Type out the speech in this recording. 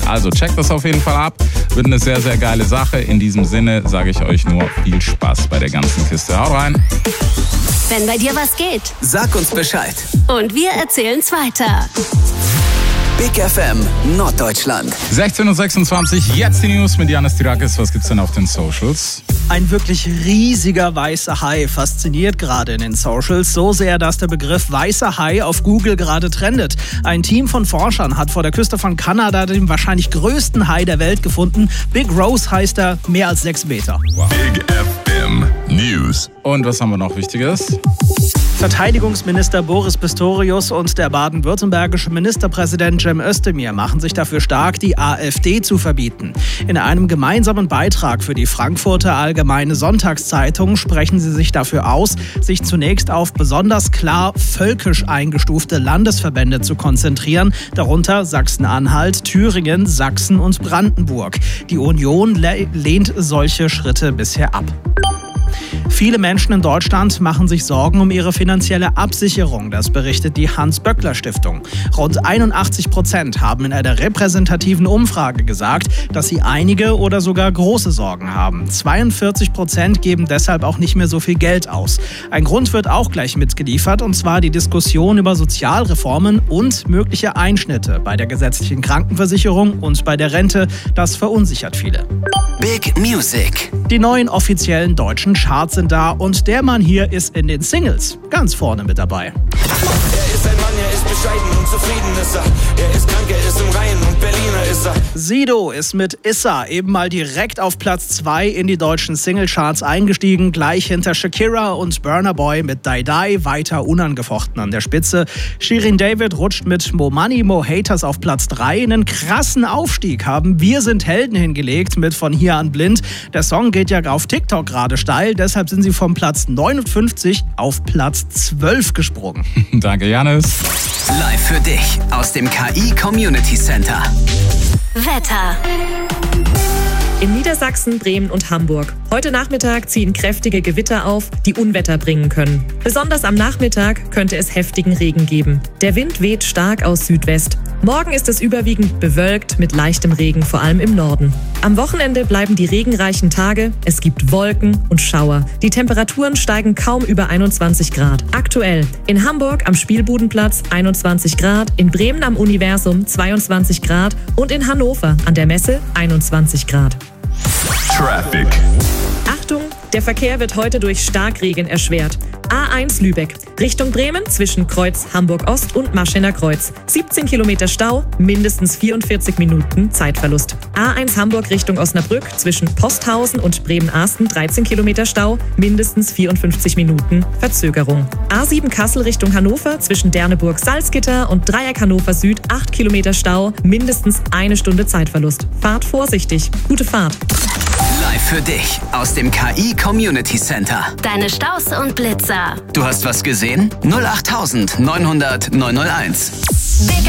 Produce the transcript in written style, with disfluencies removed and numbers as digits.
Also checkt das auf jeden Fall ab. Wird eine sehr, sehr geile Sache. In diesem Sinne sage ich euch nur viel Spaß bei der ganzen Kiste. Haut rein. Wenn bei dir was geht, sag uns Bescheid. Und wir erzählen's weiter. Big FM Norddeutschland. 16:26 Uhr, jetzt die News mit Janis Tirakis. Was gibt's denn auf den Socials? Ein wirklich riesiger weißer Hai fasziniert gerade in den Socials. So sehr, dass der Begriff weißer Hai auf Google gerade trendet. Ein Team von Forschern hat vor der Küste von Kanada den wahrscheinlich größten Hai der Welt gefunden. Big Rose heißt er, mehr als 6 Meter. Wow. Big FM News. Und was haben wir noch Wichtiges? Verteidigungsminister Boris Pistorius und der baden-württembergische Ministerpräsident Cem Özdemir machen sich dafür stark, die AfD zu verbieten. In einem gemeinsamen Beitrag für die Frankfurter Allgemeine Sonntagszeitung sprechen sie sich dafür aus, sich zunächst auf besonders klar völkisch eingestufte Landesverbände zu konzentrieren, darunter Sachsen-Anhalt, Thüringen, Sachsen und Brandenburg. Die Union lehnt solche Schritte bisher ab. Viele Menschen in Deutschland machen sich Sorgen um ihre finanzielle Absicherung, das berichtet die Hans-Böckler-Stiftung. Rund 81% haben in einer repräsentativen Umfrage gesagt, dass sie einige oder sogar große Sorgen haben. 42% geben deshalb auch nicht mehr so viel Geld aus. Ein Grund wird auch gleich mitgeliefert, und zwar die Diskussion über Sozialreformen und mögliche Einschnitte bei der gesetzlichen Krankenversicherung und bei der Rente. Das verunsichert viele. Big Music. Die neuen offiziellen deutschen Charts sind da und der Mann hier ist in den Singles ganz vorne mit dabei. Er ist ein Mann, er ist bescheiden und zufrieden ist er. Er ist krank, er ist im Rhein und Berliner ist er. Sido ist mit Issa eben mal direkt auf Platz 2 in die deutschen Singlecharts eingestiegen, gleich hinter Shakira und Burna Boy mit Die Die weiter unangefochten an der Spitze. Shirin David rutscht mit Mo Money, Mo Haters auf Platz 3. Einen krassen Aufstieg haben Wir sind Helden hingelegt mit Von hier an blind. Der Song geht ja auf TikTok gerade steil, deshalb sind sie vom Platz 59 auf Platz 12 gesprungen. Danke, Janis. Live für dich aus dem KI Community Center. Wetter. In Niedersachsen, Bremen und Hamburg. Heute Nachmittag ziehen kräftige Gewitter auf, die Unwetter bringen können. Besonders am Nachmittag könnte es heftigen Regen geben. Der Wind weht stark aus Südwest. Morgen ist es überwiegend bewölkt mit leichtem Regen, vor allem im Norden. Am Wochenende bleiben die regenreichen Tage. Es gibt Wolken und Schauer. Die Temperaturen steigen kaum über 21 Grad. Aktuell in Hamburg am Spielbudenplatz 21 Grad, in Bremen am Universum 22 Grad und in Hannover an der Messe 21 Grad. Traffic. Achtung, der Verkehr wird heute durch Starkregen erschwert. A1 Lübeck, Richtung Bremen zwischen Kreuz Hamburg-Ost und Maschener Kreuz. 17 Kilometer Stau, mindestens 44 Minuten Zeitverlust. A1 Hamburg Richtung Osnabrück zwischen Posthausen und Bremen-Arsten 13 Kilometer Stau, mindestens 54 Minuten Verzögerung. A7 Kassel Richtung Hannover zwischen Derneburg-Salzgitter und Dreieck Hannover Süd 8 Kilometer Stau, mindestens 1 Stunde Zeitverlust. Fahrt vorsichtig. Gute Fahrt. Live für dich aus dem KI Community Center. Deine Staus und Blitzer. Du hast was gesehen? 08900 901. Big